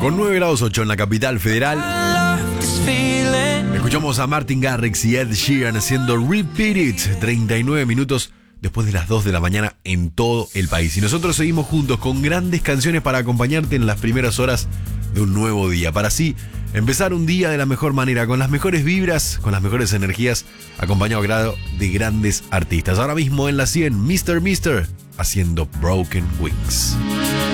Con 9 grados 8 en la capital federal. Escuchamos a Martin Garrix y Ed Sheeran haciendo Repeat It, 39 minutos después de las 2 de la mañana en todo el país. Y nosotros seguimos juntos con grandes canciones para acompañarte en las primeras horas de un nuevo día, para así empezar un día de la mejor manera, con las mejores vibras, con las mejores energías, acompañado de grandes artistas. Ahora mismo en la 100, Mr. Mister haciendo Broken Wings.